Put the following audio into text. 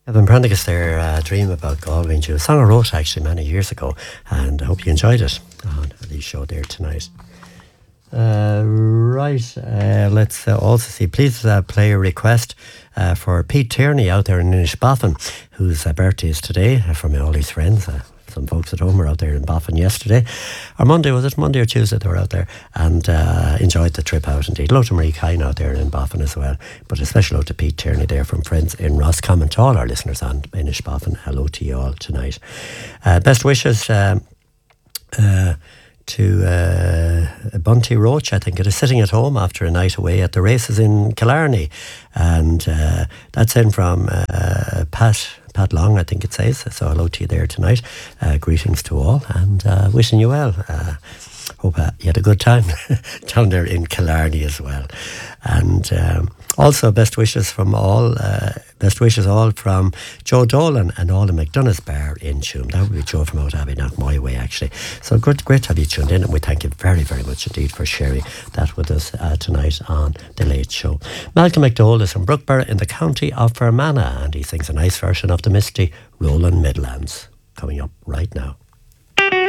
Evan Prendergast there, Dream About Galway and Jew. A song I wrote actually many years ago, and I hope you enjoyed it on the show there tonight. Let's also see, please play a request for Pete Tierney out there in Inishboffin, whose birthday is today, from all his friends. Some folks at home were out there in Boffin yesterday, or Monday, was it Monday or Tuesday they were out there, and enjoyed the trip out indeed. Hello to Marie Kine out there in Boffin as well, but a special hello to Pete Tierney there from friends in Roscommon. To all our listeners on Inishboffin, hello to you all tonight. Best wishes to Bunty Roach, I think it is, sitting at home after a night away at the races in Killarney, and that's in from Pat Long, I think it says. So hello to you there tonight. Greetings to all, and wishing you well. Hope you had a good time down there in Killarney as well. And also best wishes all from Joe Dolan and all the McDonough's Bar in Tuam. That would be Joe from out Abbey, not my way actually. So great to have you tuned in, and we thank you very, very much indeed for sharing that with us tonight on The Late Show. Malcolm McDowell is from Brookborough in the county of Fermanagh, and he sings a nice version of the misty Rolling Midlands coming up right now.